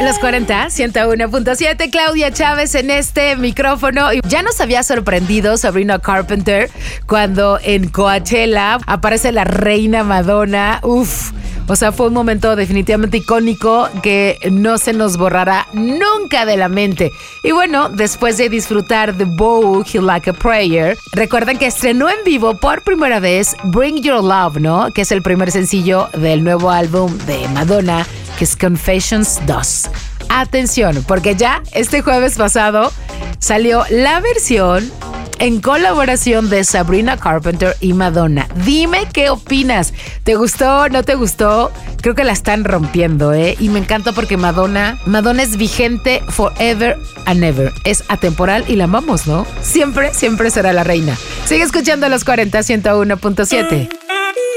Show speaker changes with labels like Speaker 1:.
Speaker 1: Los 40, 101.7, Claudia Chávez en este micrófono. Ya nos había sorprendido Sabrina Carpenter cuando en Coachella aparece la reina Madonna. Uf, o sea, fue un momento definitivamente icónico que no se nos borrará nunca de la mente. Y bueno, después de disfrutar de Vogue Like a Prayer, recuerden que estrenó en vivo por primera vez Bring Your Love, ¿no? Que es el primer sencillo del nuevo álbum de Madonna, que es Confessions 2. Atención, porque ya este jueves pasado salió la versión en colaboración de Sabrina Carpenter y Madonna. Dime qué opinas. ¿Te gustó? ¿No te gustó? Creo que la están rompiendo, ¿eh? Y me encanta porque Madonna es vigente forever and ever. Es atemporal y la amamos, ¿no? Siempre, siempre será la reina. Sigue escuchando los 40, 101.7.